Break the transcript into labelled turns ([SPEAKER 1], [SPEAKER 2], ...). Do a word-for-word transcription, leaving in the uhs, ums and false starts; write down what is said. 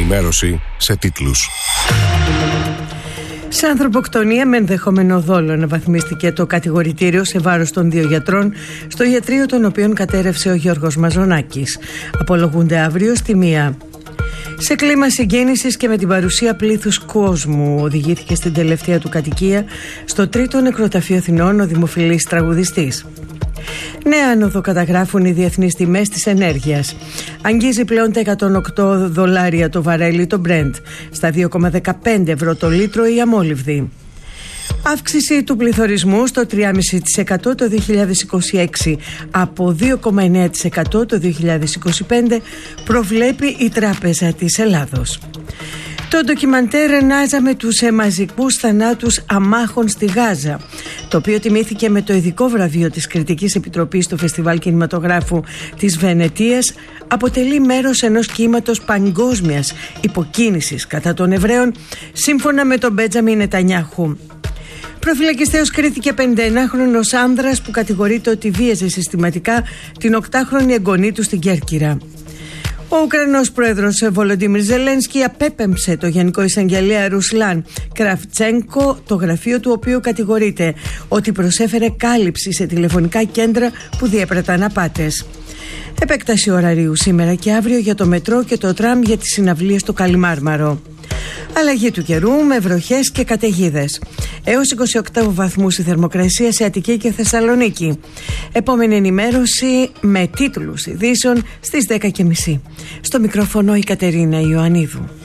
[SPEAKER 1] ενημέρωση σε τίτλους.
[SPEAKER 2] Σε ανθρωποκτονία με ενδεχόμενο δόλο αναβαθμίστηκε το κατηγορητήριο σε βάρος των δύο γιατρών στο ιατρείο των οποίων κατέρευσε ο Γιώργος Μαζονάκης. Απολογούνται αύριο στη μία. Σε κλίμα συγκίνησης και με την παρουσία πλήθους κόσμου οδηγήθηκε στην τελευταία του κατοικία στο τρίτο νεκροταφείο Αθηνών ο δημοφιλής τραγουδιστής. Νέα άνοδο καταγράφουν οι διεθνείς τιμές της ενέργειας. Αγγίζει πλέον τα εκατόν οκτώ δολάρια το βαρέλι το Brent, στα δύο κόμμα δεκαπέντε ευρώ το λίτρο η αμόλυβδη. Αύξηση του πληθωρισμού στο τρία κόμμα πέντε τοις εκατό το δύο χιλιάδες είκοσι έξι από δύο κόμμα εννέα τοις εκατό το δύο χιλιάδες είκοσι πέντε προβλέπει η Τράπεζα της Ελλάδος. Το ντοκιμαντέρ ενάζα με τους μαζικούς θανάτους αμάχων στη Γάζα, το οποίο τιμήθηκε με το ειδικό βραβείο της Κριτικής Επιτροπής του Φεστιβάλ Κινηματογράφου της Βενετίας, αποτελεί μέρος ενός κύματος παγκόσμιας υποκίνησης κατά των Εβραίων, σύμφωνα με τον Μπέντζαμιν Νετανιάχου. Προφυλακιστέως κρίθηκε πενηνταενάχρονος άνδρας που κατηγορείται ότι βίαζε συστηματικά την οκτάχρονη εγγονή του στην Κέρκυρα. Ο Ουκρανός πρόεδρος Βολοντίμιρ Ζελένσκι απέπεμψε το Γενικό Εισαγγελέα Ρουσλάν Κραφτσένκο, το γραφείο του οποίου κατηγορείται ότι προσέφερε κάλυψη σε τηλεφωνικά κέντρα που διέπραταν απάτες. Επέκταση ωραρίου σήμερα και αύριο για το μετρό και το τραμ για τις συναυλίες στο Καλιμάρμαρο. Αλλαγή του καιρού με βροχές και καταιγίδες. Έως είκοσι οκτώ βαθμούς η θερμοκρασία σε Αττική και Θεσσαλονίκη. Επόμενη ενημέρωση με τίτλους ειδήσεων στις δέκα και μισή. Στο μικρόφωνο η Κατερίνα Ιωαννίδου.